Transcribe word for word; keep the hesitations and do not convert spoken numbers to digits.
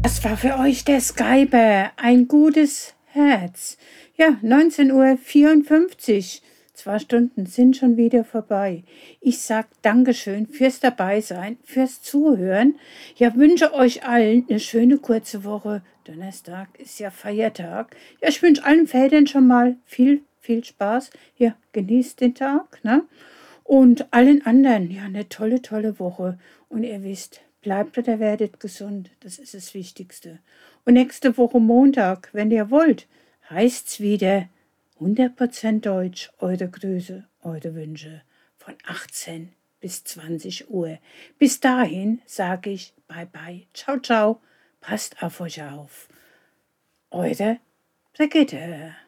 Das war für euch der Skyper. Ein gutes Herz. Ja, neunzehn Uhr vierundfünfzig. Zwei Stunden sind schon wieder vorbei. Ich sag Dankeschön fürs Dabeisein, fürs Zuhören. Ja, wünsche euch allen eine schöne kurze Woche. Donnerstag ist ja Feiertag. Ja, ich wünsche allen Vätern schon mal viel, viel Spaß. Ja, genießt den Tag, ne? Und allen anderen, ja, eine tolle, tolle Woche. Und ihr wisst, bleibt oder werdet gesund. Das ist das Wichtigste. Und nächste Woche Montag, wenn ihr wollt, heißt's wieder hundert Prozent Deutsch, eure Grüße, eure Wünsche von achtzehn bis zwanzig Uhr. Bis dahin sage ich bye bye, ciao, ciao, passt auf euch auf. Eure Brigitte.